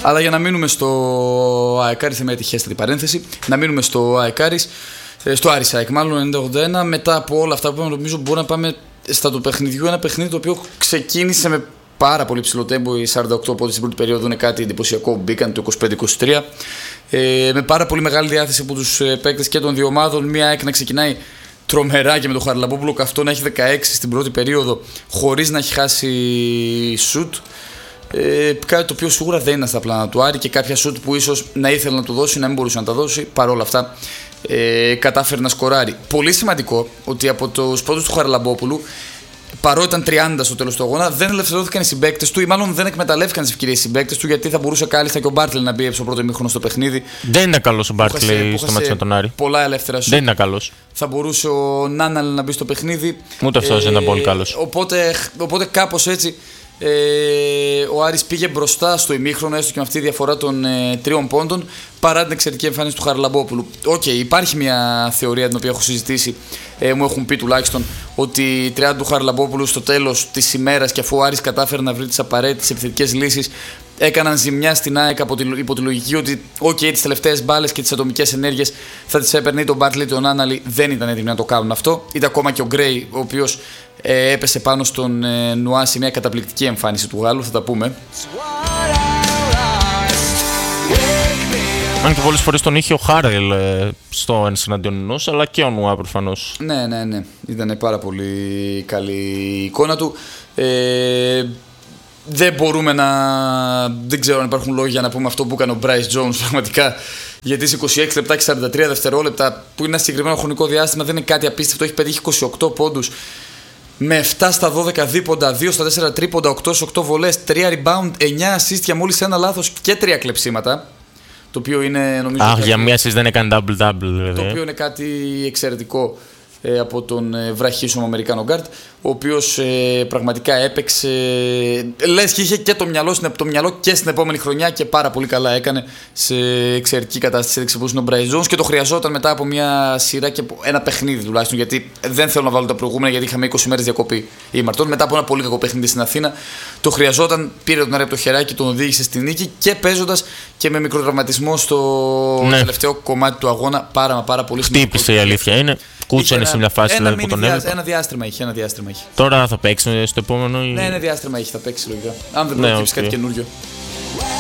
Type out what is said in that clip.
Αλλά για να μείνουμε στο Αεκάρις, με τυχαίστατη παρένθεση, να μείνουμε στο Αεκάρις, στο Άρης ΑΕΚ μάλλον 90-81. Μετά από όλα αυτά που είπαμε, νομίζω μπορούμε να πάμε στα του παιχνιδιού. Ένα παιχνίδι το οποίο ξεκίνησε με πάρα πολύ ψηλό τέμπο. Οι 48 πόντους στην πρώτη περίοδο είναι κάτι εντυπωσιακό. Μπήκαν το 25-23. Με πάρα πολύ μεγάλη διάθεση από τους παίκτες και των δύο ομάδων. Μία ΑΕΚ να ξεκινάει τρομερά και με τον Χαραλαμπόπουλο καυτό να έχει 16 στην πρώτη περίοδο χωρίς να έχει χάσει σουτ. Κάτι το οποίο σίγουρα δεν ήταν στα πλάνα του Άρη και κάποια σουτ που ίσως να ήθελε να του δώσει, να μην μπορούσε να τα δώσει. Παρ' όλα αυτά κατάφερε να σκοράρει. Πολύ σημαντικό ότι από τους πόντους του Χαραλαμπόπουλου, παρότι ήταν 30 στο τέλος του αγώνα, δεν ελευθερώθηκαν οι συμπαίκτες του ή μάλλον δεν εκμεταλλεύτηκαν τις ευκαιρίες οι συμπαίκτες του, γιατί θα μπορούσε κάλλιστα και ο Μπάρτλε να μπει στο πρώτο ημίχρονο στο παιχνίδι. Δεν είναι καλός ο Μπάρτλε στο μάτι με τον Άρη. Πολλά ελεύθερα σου. Δεν είναι καλός. Θα μπορούσε ο Νάναλ να μπει στο παιχνίδι. Ούτε αυτός δεν ήταν πολύ καλός. Οπότε κάπως έτσι ο Άρης πήγε μπροστά στο ημίχρονο, έστω και με αυτή τη διαφορά των 3 πόντων, παρά την εξαιρετική εμφάνιση του Χαραλαμπόπουλου. Υπάρχει μια θεωρία την οποία έχω συζητήσει, μου έχουν πει τουλάχιστον, ότι η τριάδα του Χαραλαμπόπουλου στο τέλος της ημέρας, και αφού ο Άρης κατάφερε να βρει τις απαραίτητες επιθετικές λύσεις, έκαναν ζημιά στην ΑΕΚ υπό τη λογική ότι τις τελευταίες μπάλες και τις ατομικές ενέργειες θα τις έπαιρνε τον Μπάρτλε ή τον Άναλι. Δεν ήταν έτοιμοι να το κάνουν αυτό. Ήταν ακόμα και ο Γκρέι, ο οποίος έπεσε πάνω στον Νουάση, μια καταπληκτική εμφάνιση του Γάλλου, θα τα πούμε. Αν και πολλές φορές τον είχε ο Χάρελ στο ένας εναντίον ενός, αλλά και ο Νουά προφανώς. Ναι. Ήταν πάρα πολύ καλή η εικόνα του. Δεν ξέρω αν υπάρχουν λόγια να πούμε αυτό που έκανε ο Bryce Jones πραγματικά. Γιατί σε 26 λεπτά και 43 δευτερόλεπτα, που είναι ένα συγκεκριμένο χρονικό διάστημα, δεν είναι κάτι απίστευτο. Έχει πετύχει 28 πόντους με 7 στα 12 δίποντα, 2 στα 4 τρίποντα, 8 στις 8 βολές, 3 rebound, 9 assist για μόλις ένα λάθος και 3 κλεψίματα. Το οποίο είναι, νομίζω. Για μία assist δεν έκανε double-double, δηλαδή. Το οποίο είναι κάτι εξαιρετικό από τον βραχίσωμο Αμερικάνο γκάρτ, ο οποίος πραγματικά έπαιξε, λες και είχε και το μυαλό και στην επόμενη χρονιά, και πάρα πολύ καλά έκανε, σε εξαιρετική κατάσταση έδειξε που είναι ο Bryce Jones, και το χρειαζόταν μετά από μια σειρά και ένα παιχνίδι τουλάχιστον, γιατί δεν θέλω να βάλω τα προηγούμενα, γιατί είχαμε 20 μέρες διακοπή η Μαρτών, μετά από ένα πολύ κακό παιχνίδι στην Αθήνα. Το χρειαζόταν, πήρε τον Άρη από το χεράκι, τον οδήγησε στη νίκη και παίζοντας και με μικροτραυματισμό στο τελευταίο κομμάτι του αγώνα. Πάρα πολύ σημαντικό. Χτύπησε, η αλήθεια είναι. Κούτσανε σε μια φάση δηλαδή, που τον έβλεπε. Ένα διάστημα είχε. Τώρα θα παίξει στο επόμενο. Ναι, ένα διάστημα είχε, θα παίξει λογικά. Αν δεν προκύψει κάτι καινούριο.